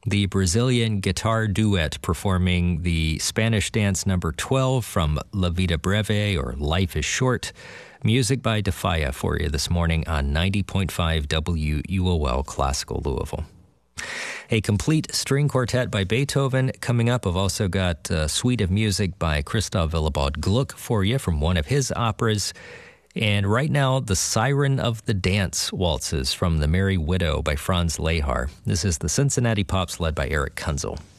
the Brazilian guitar duet performing the Spanish dance number 12 from La Vida Breve, or Life is Short. Music by Defia for you this morning on 90.5 WUOL Classical Louisville. A complete string quartet by Beethoven coming up. I've also got a suite of music by Christoph Willibald Gluck for you from one of his operas. And right now, the Siren of the Dance waltzes from The Merry Widow by Franz Lehár. This is the Cincinnati Pops led by Eric Kunzel.